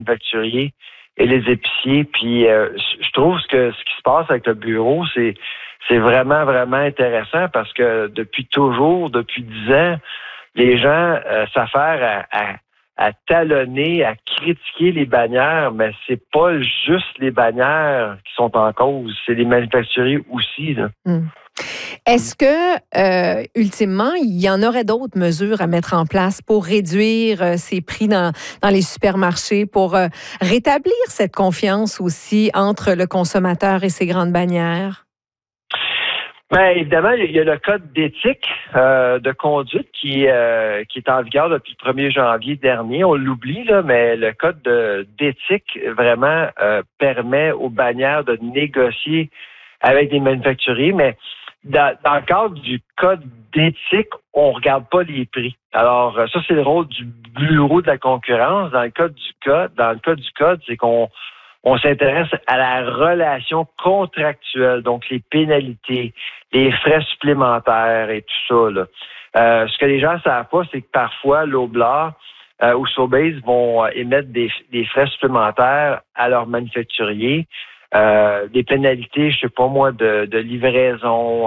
manufacturiers et les épiciers. Puis je trouve que ce qui se passe avec le bureau, c'est vraiment, vraiment intéressant parce que depuis 10 ans, les gens s'affairent à talonner, à critiquer les bannières, mais c'est pas juste les bannières qui sont en cause, c'est les manufacturiers aussi, là. Est-ce que, ultimement, il y en aurait d'autres mesures à mettre en place pour réduire ces prix dans les supermarchés, pour rétablir cette confiance aussi entre le consommateur et ses grandes bannières? Bien, évidemment, il y a le code d'éthique de conduite qui est en vigueur depuis le 1er janvier dernier. On l'oublie, là, mais le code d'éthique vraiment permet aux bannières de négocier avec des manufacturiers, mais dans le cadre du code d'éthique, on regarde pas les prix. Alors, ça, c'est le rôle du bureau de la concurrence. Dans le cas du code, c'est qu'on s'intéresse à la relation contractuelle, donc les pénalités, les frais supplémentaires et tout ça, là. Ce que les gens ne savent pas, c'est que parfois, Loblaw ou Sobeys vont émettre des frais supplémentaires à leurs manufacturiers. Des pénalités, je sais pas moi, de livraison.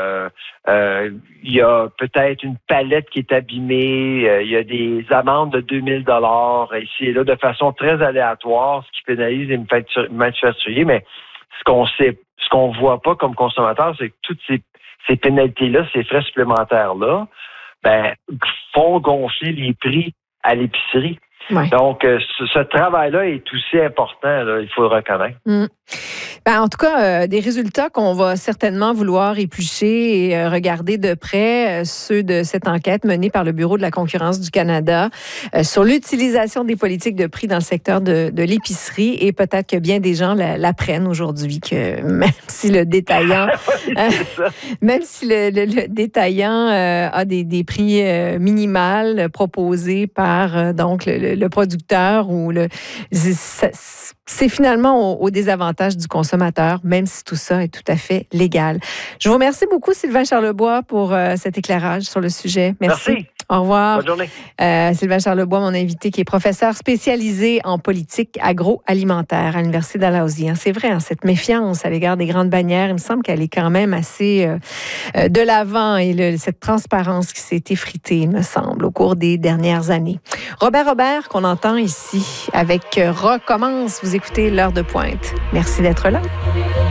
Il y a peut-être une palette qui est abîmée. Il y a des amendes de 2000 $ ici et là de façon très aléatoire, ce qui pénalise les manufacturiers. Mais ce qu'on voit pas comme consommateur, c'est que toutes ces pénalités-là, ces frais supplémentaires-là, font gonfler les prix à l'épicerie. Ouais. Donc, ce travail-là est aussi important, là, il faut le reconnaître. En tout cas, des résultats qu'on va certainement vouloir éplucher et regarder de près, ceux de cette enquête menée par le Bureau de la concurrence du Canada sur l'utilisation des politiques de prix dans le secteur de l'épicerie. Et peut-être que bien des gens l'apprennent aujourd'hui, que même si le détaillant, même si le détaillant a des prix minimales proposés par donc le producteur ou c'est finalement au désavantage du consommateur, même si tout ça est tout à fait légal. Je vous remercie beaucoup, Sylvain Charlebois, pour cet éclairage sur le sujet. Merci. Au revoir. Bonne journée. Sylvain Charlebois, mon invité, qui est professeur spécialisé en politique agroalimentaire à l'Université Dalhousie. C'est vrai, cette méfiance à l'égard des grandes bannières, il me semble qu'elle est quand même assez de l'avant et cette transparence qui s'est effritée, il me semble, au cours des dernières années. Robert, qu'on entend ici avec Recommence. Vous écoutez l'heure de pointe. Merci d'être là.